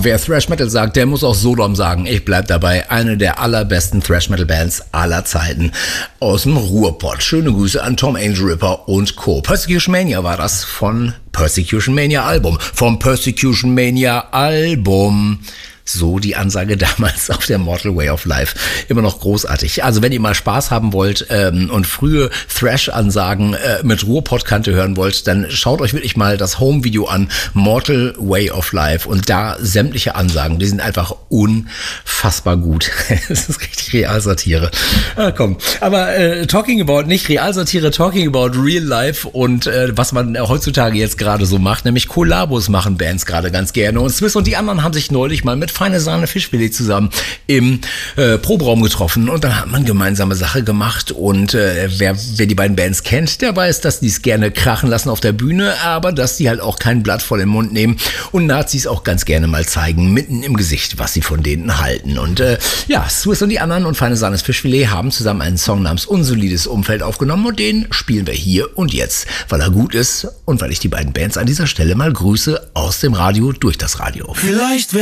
Wer Thrash Metal sagt, der muss auch Sodom sagen. Ich bleib dabei. Eine der allerbesten Thrash Metal Bands aller Zeiten aus dem Ruhrpott. Schöne Grüße an Tom Angel Ripper und Co. Persecution Mania war das von Persecution Mania Album. Vom Persecution Mania Album. So die Ansage damals auf der Mortal Way of Life. Immer noch großartig. Also wenn ihr mal Spaß haben wollt und frühe Thrash-Ansagen mit Ruhrpott-Kante hören wollt, dann schaut euch wirklich mal das Home-Video an, Mortal Way of Life. Und da sämtliche Ansagen, die sind einfach unfassbar gut. Das ist richtig Realsatire. Komm, aber talking about, nicht Realsatire, talking about real life und was man heutzutage jetzt gerade so macht, nämlich Kollabos machen Bands gerade ganz gerne. Und Smith und die anderen haben sich neulich mal mit Feine Sahne Fischfilet zusammen im Proberaum getroffen und dann hat man gemeinsame Sache gemacht und wer die beiden Bands kennt, der weiß, dass die es gerne krachen lassen auf der Bühne, aber dass die halt auch kein Blatt vor den Mund nehmen und Nazis auch ganz gerne mal zeigen, mitten im Gesicht, was sie von denen halten. Und Swiss und die anderen und Feine Sahne Fischfilet haben zusammen einen Song namens Unsolides Umfeld aufgenommen und den spielen wir hier und jetzt, weil er gut ist und weil ich die beiden Bands an dieser Stelle mal grüße aus dem Radio durch das Radio. Vielleicht